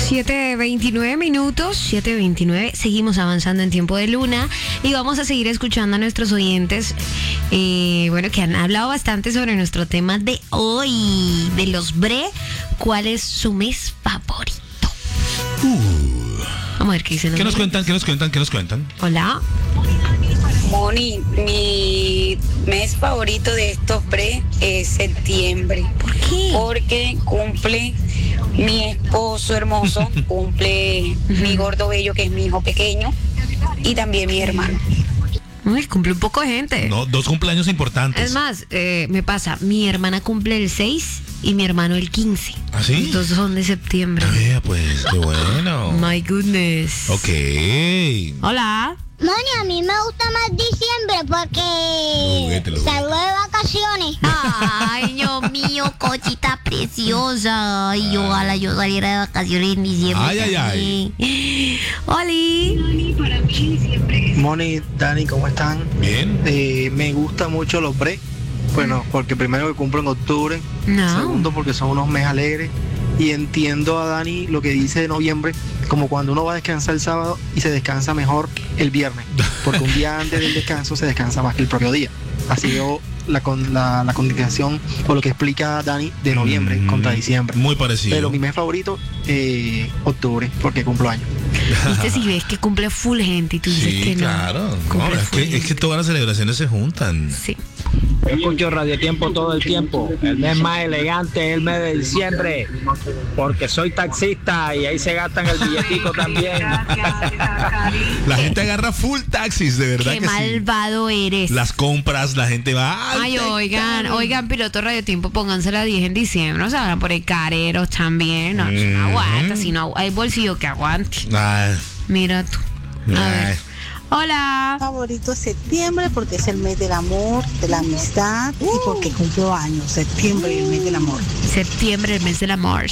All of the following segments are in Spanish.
7:29, 7:29. Seguimos avanzando en tiempo de luna y vamos a seguir escuchando a nuestros oyentes, que han hablado bastante sobre nuestro tema de hoy, de los bre. ¿Cuál es su mes favorito? Vamos a ver qué dicen. ¿Qué nos cuentan? Hola. Moni, mi mes favorito de estos bre es septiembre. ¿Por qué? Porque cumple mi esposo hermoso, cumple mi gordo bello, que es mi hijo pequeño, y también mi hermano. Uy, cumple un poco de gente. No, 2 cumpleaños importantes. Es más, me pasa, mi hermana cumple el 6 y mi hermano el 15. ¿Ah, sí? Los dos son de septiembre. Pues, qué bueno. My goodness. Ok. Hola. Moni, a mí me gusta más diciembre porque salgo de vacaciones. Ay, Dios mío, cochita preciosa. Ay, ojalá yo saliera de vacaciones en diciembre. Ay. Oli. Moni, Dani, ¿cómo están? Bien. Me gustan mucho los bre. Bueno, porque primero que cumplo en octubre. No. Segundo, porque son unos meses alegres. Y entiendo a Dani lo que dice de noviembre, como cuando uno va a descansar el sábado y se descansa mejor el viernes, porque un día antes del descanso se descansa más que el propio día. Así veo la comunicación o lo que explica Dani de noviembre contra diciembre. Muy parecido. Pero mi mes favorito, octubre, porque cumplo años. Viste, si ves que cumple full gente y tú dices Sí, que no. claro. Cumple No, full es que gente. todas las celebraciones se juntan. Sí. Escucho Radio Tiempo todo el tiempo. El mes más elegante es el mes de diciembre, porque soy taxista y ahí se gastan el billetico también. La gente agarra full taxis, de verdad. Qué que malvado eres. sí. Las compras, la gente va. Ay, oigan, piloto Radio Tiempo, pónganse la 10 en diciembre. O sea, van por ahí careros también. No, eso no aguanta, si no hay bolsillo que aguante. Ay, Mira tú. A ver. Hola. Favorito es septiembre porque es el mes del amor, de la amistad y porque cumplo años. Septiembre, el mes del amor. Septiembre, el mes del amor.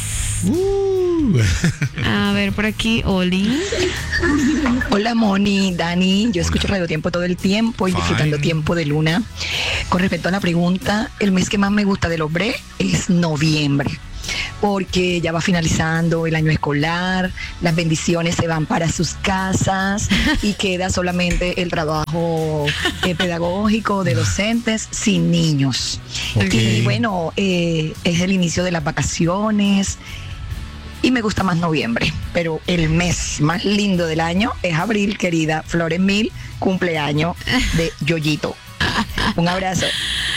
A ver, por aquí, Oli. Hola Moni, Dani, yo escucho Radio Tiempo todo el tiempo y disfrutando tiempo de luna. Con respecto a la pregunta, el mes que más me gusta del hombre es noviembre, porque ya va finalizando el año escolar, las bendiciones se van para sus casas y queda solamente el trabajo pedagógico de docentes sin niños. Okay. Y bueno, es el inicio de las vacaciones. Y me gusta más noviembre, pero el mes más lindo del año es abril, querida Flores Mil, cumpleaños de Yoyito. Un abrazo.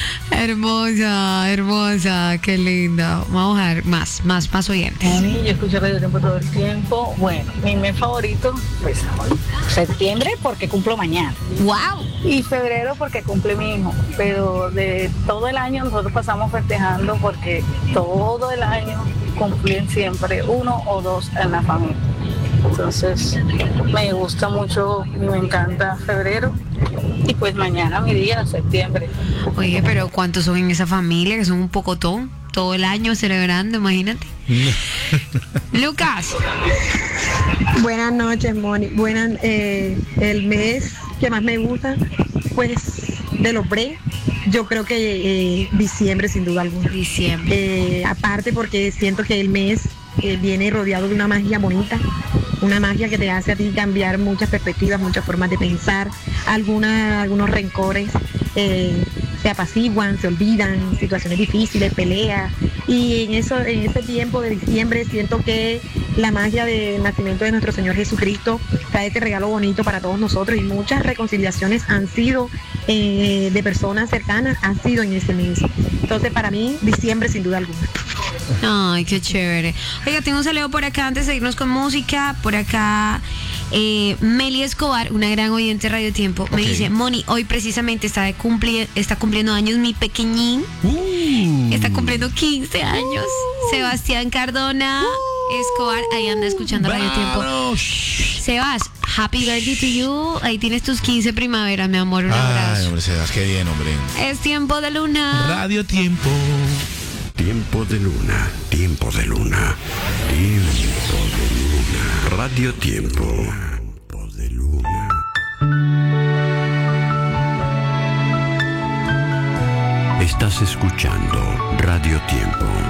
Hermosa, qué linda. Vamos a ver más oyentes. Yo escucho Radio Tiempo todo el tiempo. Bueno, mi mes favorito, pues septiembre porque cumplo mañana. ¡Wow! Y febrero porque cumple mi hijo. Pero de todo el año nosotros pasamos festejando porque todo el año cumplen siempre 1 o 2 en la familia. Entonces me gusta mucho y me encanta febrero. Y pues mañana mi día, septiembre. Oye, pero ¿cuántos son en esa familia? Que son un pocotón. Todo el año celebrando, imagínate. Lucas. Buenas noches, Moni. El mes que más me gusta, pues, de los bre, yo creo que diciembre, sin duda alguna. Diciembre. Aparte porque siento que el mes viene rodeado de una magia bonita, una magia que te hace a ti cambiar muchas perspectivas, muchas formas de pensar, algunos rencores se apaciguan, se olvidan, situaciones difíciles, peleas, y en ese tiempo de diciembre siento que la magia del nacimiento de nuestro Señor Jesucristo trae este regalo bonito para todos nosotros, y muchas reconciliaciones han sido de personas cercanas, han sido en ese mes. Entonces para mí diciembre sin duda alguna. Ay, qué chévere. Oiga, tengo un saludo por acá antes de irnos con música. Por acá, Meli Escobar, una gran oyente de Radio Tiempo, me dice: Moni, hoy precisamente está cumpliendo años mi pequeñín. Está cumpliendo 15 años. Sebastián Cardona Escobar, ahí anda escuchando Radio Tiempo. Sebas, happy birthday to you. Ahí tienes tus 15 primaveras, mi amor. Un abrazo. Ay, hombre, Sebas, qué bien, hombre. Es tiempo de luna. Radio Tiempo. Tiempo de luna, tiempo de luna, tiempo de luna. Radio Tiempo. Tiempo de luna. Estás escuchando Radio Tiempo.